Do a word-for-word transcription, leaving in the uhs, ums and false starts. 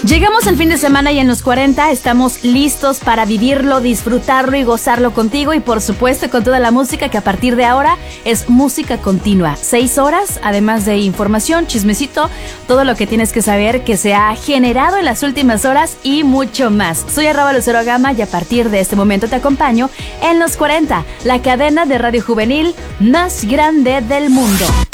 Llegamos al fin de semana y en los cuarenta estamos listos para vivirlo, disfrutarlo y gozarlo contigo y por supuesto con toda la música que a partir de ahora es música continua. Seis horas, además de información, chismecito, todo lo que tienes que saber que se ha generado en las últimas horas y mucho más. Soy arroba Lucero Gama y a partir de este momento te acompaño en los cuarenta, la cadena de radio juvenil más grande del mundo.